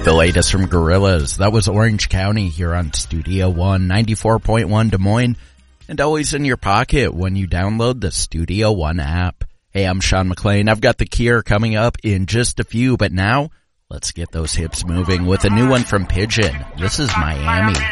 The latest from Gorillaz. That was Orange County here on Studio One, 94.1 Des Moines, and always in your pocket when you download the Studio One app. Hey, I'm Sean McLean. I've got The Cure coming up in just a few, but now let's get those hips moving with a new one from Pigeon. This is Miami.